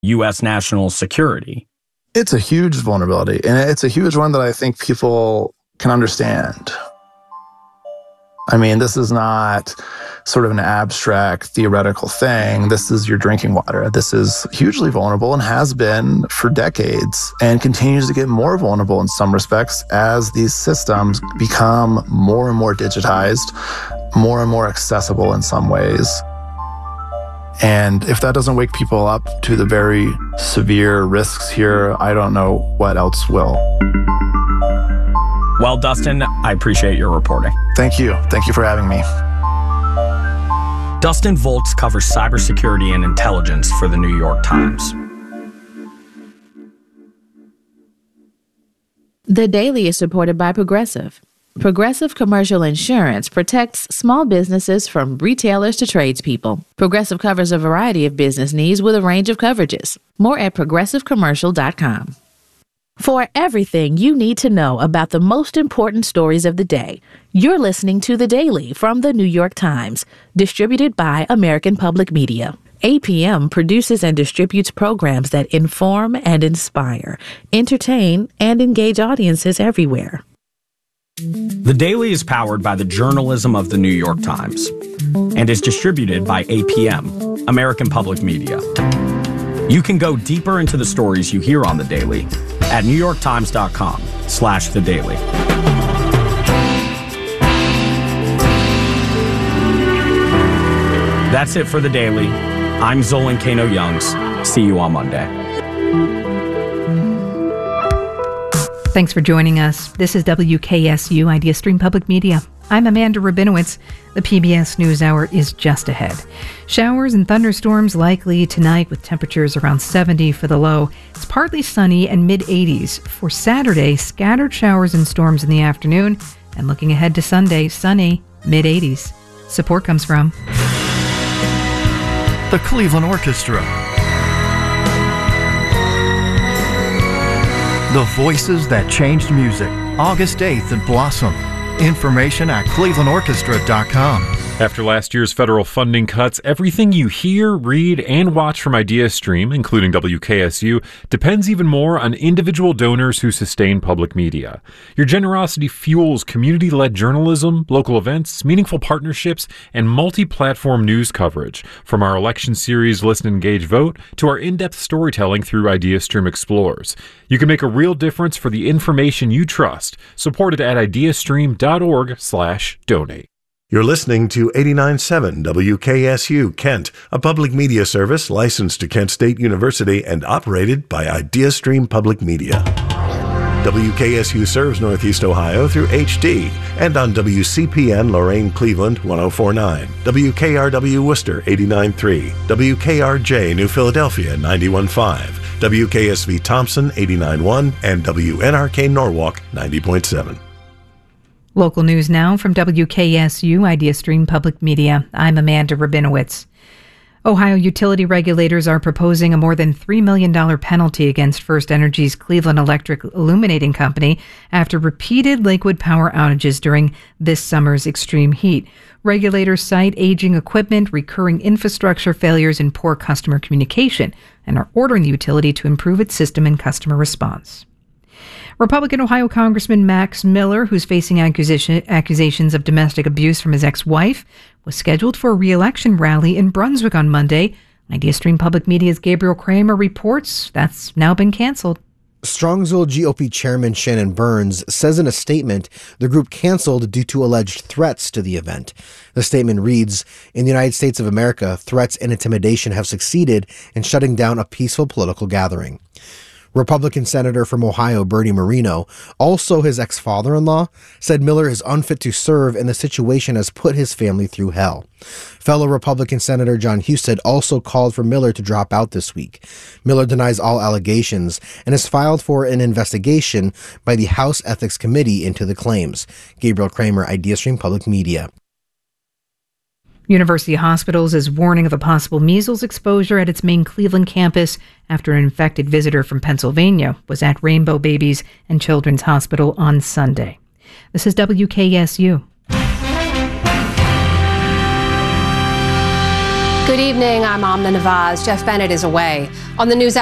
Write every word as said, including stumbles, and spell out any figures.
U S national security? It's a huge vulnerability, and it's a huge one that I think people can understand. I mean, this is not sort of an abstract theoretical thing. This is your drinking water. This is hugely vulnerable and has been for decades, and continues to get more vulnerable in some respects as these systems become more and more digitized, more and more accessible in some ways. And if that doesn't wake people up to the very severe risks here, I don't know what else will. Well, Dustin, I appreciate your reporting. Thank you. Thank you for having me. Dustin Volz covers cybersecurity and intelligence for the New York Times. The Daily is supported by Progressive. Progressive Commercial Insurance protects small businesses from retailers to tradespeople. Progressive covers a variety of business needs with a range of coverages. More at progressive commercial dot com. For everything you need to know about the most important stories of the day, you're listening to The Daily from The New York Times, distributed by American Public Media. A P M produces and distributes programs that inform and inspire, entertain, and engage audiences everywhere. The Daily is powered by the journalism of The New York Times and is distributed by A P M, American Public Media. You can go deeper into the stories you hear on The Daily at newyorktimes.com slash The Daily. That's it for The Daily. I'm Zolan Kano-Youngs. See you on Monday. Thanks for joining us. This is W K S U IdeaStream Public Media. I'm Amanda Rabinowitz. The P B S NewsHour is just ahead. Showers and thunderstorms likely tonight with temperatures around seventy for the low. It's partly sunny and mid-eighties. For Saturday, scattered showers and storms in the afternoon. And looking ahead to Sunday, sunny, mid-eighties. Support comes from the Cleveland Orchestra. The Voices That Changed Music, August eighth at Blossom. Information at cleveland orchestra dot com. After last year's federal funding cuts, everything you hear, read, and watch from IdeaStream, including W K S U, depends even more on individual donors who sustain public media. Your generosity fuels community-led journalism, local events, meaningful partnerships, and multi-platform news coverage. From our election series Listen, Engage, Vote to our in-depth storytelling through IdeaStream Explorers. You can make a real difference for the information you trust. Support it at ideastream.org slash donate. You're listening to eighty-nine point seven W K S U Kent, a public media service licensed to Kent State University and operated by IdeaStream Public Media. W K S U serves Northeast Ohio through H D and on W C P N Lorain Cleveland one oh four point nine, W K R W Worcester eighty-nine point three, W K R J New Philadelphia ninety-one point five, W K S V Thompson eighty-nine point one, and W N R K Norwalk ninety point seven. Local news now from W K S U IdeaStream Public Media. I'm Amanda Rabinowitz. Ohio utility regulators are proposing a more than three million dollars penalty against First Energy's Cleveland Electric Illuminating Company after repeated Lakewood power outages during this summer's extreme heat. Regulators cite aging equipment, recurring infrastructure failures, and poor customer communication, and are ordering the utility to improve its system and customer response. Republican Ohio Congressman Max Miller, who's facing accusation, accusations of domestic abuse from his ex-wife, was scheduled for a re-election rally in Brunswick on Monday. IdeaStream Public Media's Gabriel Kramer reports that's now been canceled. Strongsville G O P Chairman Shannon Burns says in a statement the group canceled due to alleged threats to the event. The statement reads, "In the United States of America, threats and intimidation have succeeded in shutting down a peaceful political gathering." Republican Senator from Ohio Bernie Moreno, also his ex-father-in-law, said Miller is unfit to serve and the situation has put his family through hell. Fellow Republican Senator John Husted also called for Miller to drop out this week. Miller denies all allegations and has filed for an investigation by the House Ethics Committee into the claims. Gabriel Kramer, IdeaStream Public Media. University Hospitals is warning of a possible measles exposure at its main Cleveland campus after an infected visitor from Pennsylvania was at Rainbow Babies and Children's Hospital on Sunday. This is W K S U. Good evening. I'm Amna Nawaz. Jeff Bennett is away. On the news